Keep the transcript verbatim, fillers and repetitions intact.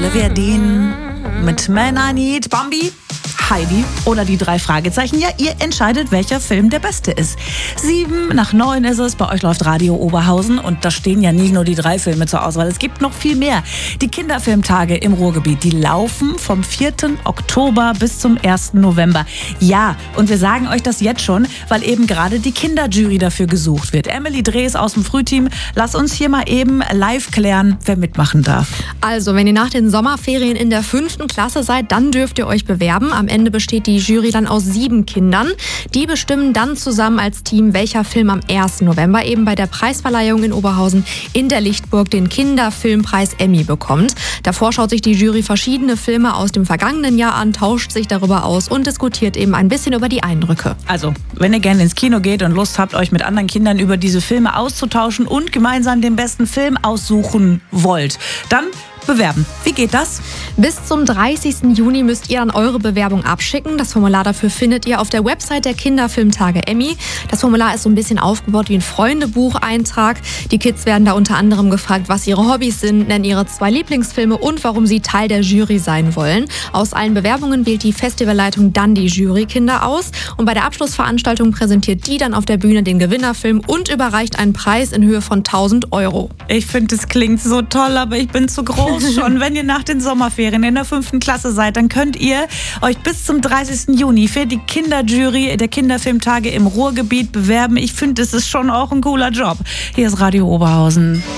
Olivia Dean mit Man I Need, Bambi, Heidi oder die drei Fragezeichen. Ja, ihr entscheidet, welcher Film der beste ist. Sieben nach neun ist es. Bei euch läuft Radio Oberhausen und da stehen ja nicht nur die drei Filme zur Auswahl. Es gibt noch viel mehr. Die Kinderfilmtage im Ruhrgebiet, die laufen vom vierten Oktober bis zum ersten November. Ja, und wir sagen euch das jetzt schon, weil eben gerade die Kinderjury dafür gesucht wird. Emily Drees aus dem Frühteam, lass uns hier mal eben live klären, wer mitmachen darf. Also, wenn ihr nach den Sommerferien in der fünften Klasse seid, dann dürft ihr euch bewerben. Am Ende besteht die Jury dann aus sieben Kindern. Die bestimmen dann zusammen als Team, welcher Film am ersten November eben bei der Preisverleihung in Oberhausen in der Lichtburg den Kinderfilmpreis Emmy bekommt. Davor schaut sich die Jury verschiedene Filme aus dem vergangenen Jahr an, tauscht sich darüber aus und diskutiert eben ein bisschen über die Eindrücke. Also, wenn ihr gerne ins Kino geht und Lust habt, euch mit anderen Kindern über diese Filme auszutauschen und gemeinsam den besten Film aussuchen wollt, dann bewerben. Wie geht das? Bis zum dreißigsten Juni müsst ihr dann eure Bewerbung abschicken. Das Formular dafür findet ihr auf der Website der Kinderfilmtage Emmy. Das Formular ist so ein bisschen aufgebaut wie ein Freundebucheintrag. Die Kids werden da unter anderem gefragt, was ihre Hobbys sind, nennen ihre zwei Lieblingsfilme und warum sie Teil der Jury sein wollen. Aus allen Bewerbungen wählt die Festivalleitung dann die Jurykinder aus und bei der Abschlussveranstaltung präsentiert die dann auf der Bühne den Gewinnerfilm und überreicht einen Preis in Höhe von tausend Euro. Ich finde, es klingt so toll, aber ich bin zu groß schon. Wenn ihr nach den Sommerferien in der fünften Klasse seid, dann könnt ihr euch bis zum dreißigsten Juni für die Kinderjury der Kinderfilmtage im Ruhrgebiet bewerben. Ich finde, es ist schon auch ein cooler Job. Hier ist Radio Oberhausen.